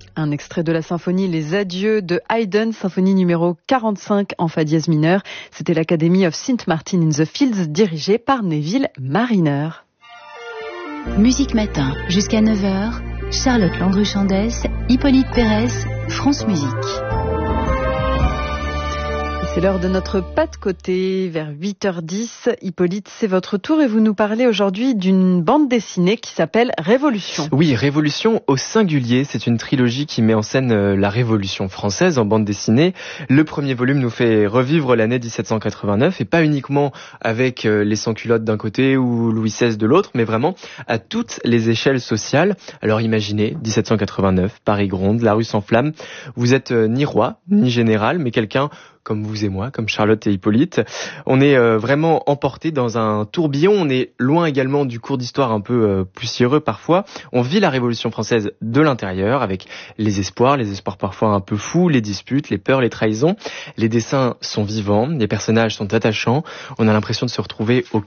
Un extrait de la symphonie Les Adieux de Haydn, symphonie numéro 45 en fa dièse mineur. C'était l'Academy of St. Martin in the Fields, dirigée par Neville Marriner. Musique Matin, jusqu'à 9h, Charlotte Landru-Chandès, Hippolyte Pérez, France Musique. C'est l'heure de notre pas de côté, vers 8h10. Hippolyte, c'est votre tour et vous nous parlez aujourd'hui d'une bande dessinée qui s'appelle Révolution. Oui, Révolution au singulier, c'est une trilogie qui met en scène la Révolution française en bande dessinée. Le premier volume nous fait revivre l'année 1789 et pas uniquement avec les sans-culottes d'un côté ou Louis XVI de l'autre, mais vraiment à toutes les échelles sociales. Alors imaginez, 1789, Paris gronde, la rue s'enflamme. Vous êtes ni roi, ni général, mais quelqu'un comme vous et moi, comme Charlotte et Hippolyte. On est vraiment emporté dans un tourbillon. On est loin également du cours d'histoire un peu poussiéreux parfois. On vit la Révolution française de l'intérieur avec les espoirs parfois un peu fous, les disputes, les peurs, les trahisons. Les dessins sont vivants, les personnages sont attachants. On a l'impression de se retrouver au